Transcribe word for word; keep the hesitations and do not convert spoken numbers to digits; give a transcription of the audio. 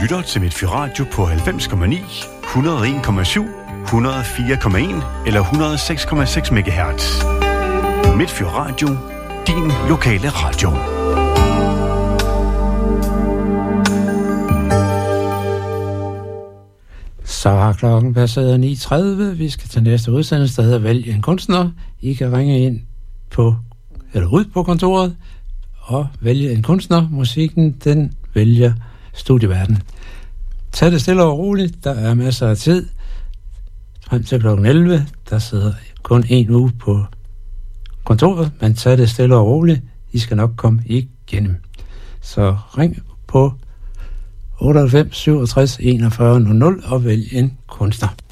lytter til Midtfyn Radio på halvfems komma ni, et hundrede og en komma syv, et hundrede og fire komma en eller et hundrede og seks komma seks megahertz. Midtfyn Radio, din lokale radio. Så har klokken passeret ni tredive. Vi skal til næste udsendelse, der hedder Vælg en kunstner. I kan ringe ind på, eller ud på kontoret og vælge en kunstner. Musikken, den vælger Studieverden. Tag det stille og roligt. Der er masser af tid. Frem til klokken elleve. Der sidder kun en uge på kontoret, men tag det stille og roligt. I skal nok komme igennem. Så ring på otteoghalvfems syvogtres enogfyrre nul nul og vælg en kunstner.